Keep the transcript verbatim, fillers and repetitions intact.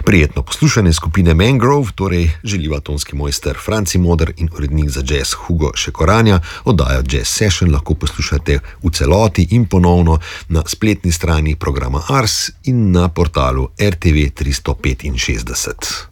Prijetno poslušanje skupine Mangrove, torej želiva tonski mojster Franci Moder in urednik za jazz Hugo Šekoranja. Oddajo Jazz Session lahko poslušate v celoti in ponovno na spletni strani programa Ars in na portalu R T V tristo petinšestdeset.